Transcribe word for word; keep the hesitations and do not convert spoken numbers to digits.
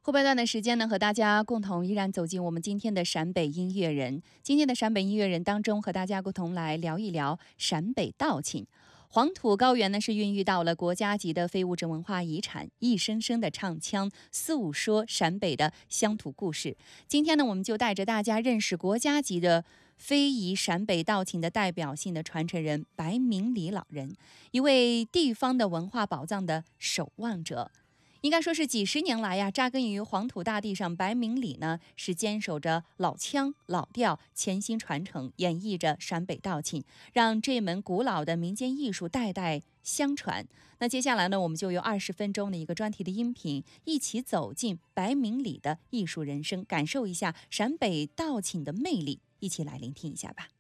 后半段的时间呢，和大家共同依然走进我们今天的陕北音乐人。今天的陕北音乐人当中，和大家共同来聊一聊陕北道情。黄土高原呢，是孕育到了国家级的非物质文化遗产，一声声的唱腔诉说陕北的乡土故事。今天呢，我们就带着大家认识国家级的非遗陕北道情的代表性的传承人白明礼老人，一位地方的文化宝藏的守望者。应该说是几十年来呀，扎根于黄土大地上，白明礼呢是坚守着老腔老调，潜心传承，演绎着陕北道情，让这门古老的民间艺术代代相传。那接下来呢，我们就用二十分钟的一个专题的音频，一起走进白明礼的艺术人生，感受一下陕北道情的魅力，一起来聆听一下吧。